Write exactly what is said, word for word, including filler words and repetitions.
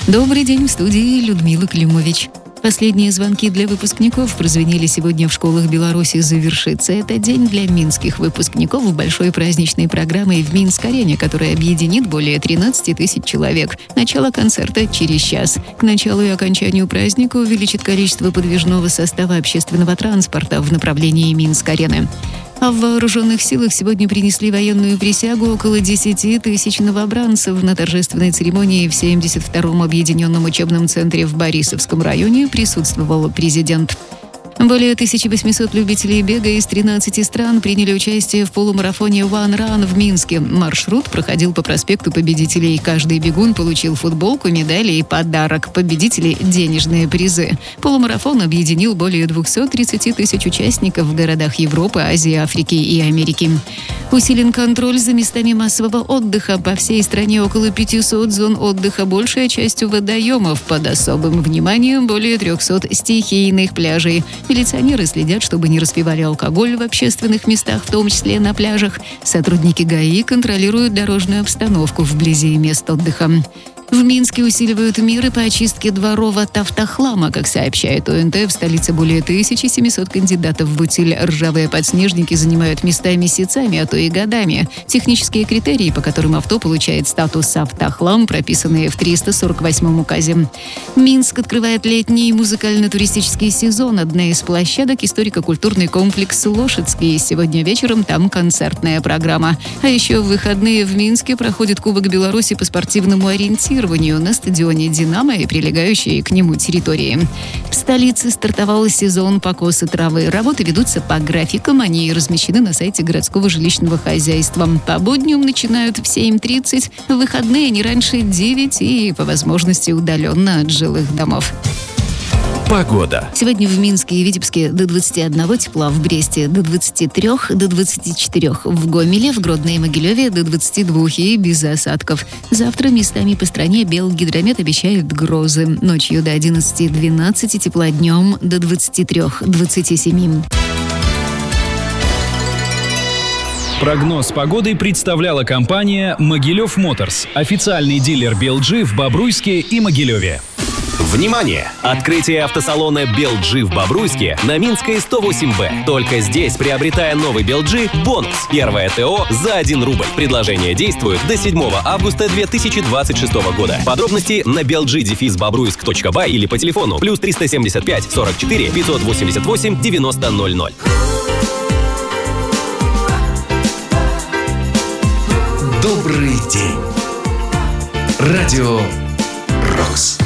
Добрый день, в студии Людмила Климович. Последние звонки для выпускников прозвенели сегодня в школах Беларуси. Завершится этот день для минских выпускников большой праздничной программой в Минск-арене, которая объединит более тринадцать тысяч человек. Начало концерта через час. К началу и окончанию праздника увеличит количество подвижного состава общественного транспорта в направлении Минск-арены. А в вооруженных силах сегодня принесли военную присягу около десяти тысяч новобранцев. На торжественной церемонии в семьдесят втором объединенном учебном центре в Борисовском районе присутствовал президент. Более тысяча восемьсот любителей бега из тринадцати стран приняли участие в полумарафоне One Run в Минске. Маршрут проходил по проспекту Победителей. Каждый бегун получил футболку, медали и подарок. Победители – денежные призы. Полумарафон объединил более двухсот тридцати тысяч участников в городах Европы, Азии, Африки и Америки. Усилен контроль за местами массового отдыха. По всей стране около пятисот зон отдыха. Большая часть у водоемов. Под особым вниманием более трехсот стихийных пляжей. Милиционеры следят, чтобы не распивали алкоголь в общественных местах, в том числе на пляжах. Сотрудники ГАИ контролируют дорожную обстановку вблизи мест отдыха. В Минске усиливают меры по очистке дворов от автохлама. Как сообщает ОНТ, в столице более тысячи семисот кандидатов в утиль. Ржавые подснежники занимают места месяцами, а то и годами. Технические критерии, по которым авто получает статус автохлам, прописаны в триста сорок восьмом указе. Минск открывает летний музыкально-туристический сезон. Одна из площадок – историко-культурный комплекс «Лошадский». Сегодня вечером там концертная программа. А еще в выходные в Минске проходит Кубок Беларуси по спортивному ориентированию на стадионе «Динамо» и прилегающей к нему территории. В столице стартовал сезон покоса травы. Работы ведутся по графикам, они размещены на сайте городского жилищного хозяйства. По будням начинают в семь тридцать, в выходные не раньше девяти и, по возможности, удаленно от жилых домов. Погода. Сегодня в Минске и Витебске до двадцати одного тепла, в Бресте до двадцати трёх, до двадцати четырёх, в Гомеле, в Гродно и Могилеве до двадцати двух и без осадков. Завтра местами по стране Белгидромет обещает грозы. Ночью до одиннадцати-двенадцати тепла, днем до двадцати трёх - двадцати семи. Прогноз погоды представляла компания «Могилев Моторс», официальный дилер би эл джи в Бобруйске и Могилеве. Внимание! Открытие автосалона би эл джи в Бобруйске на Минской сто восемь бэ. Только здесь, приобретая новый би эл джи, бонус. Первое ТО за один рубль. Предложение действует до седьмого августа две тысячи двадцать шестого года. Подробности на би эл джи дефис бобруйск точка бай или по телефону плюс триста семьдесят пять сорок четыре пятьсот восемьдесят восемь девяносто ноль ноль. Добрый день. Радио «Рокс».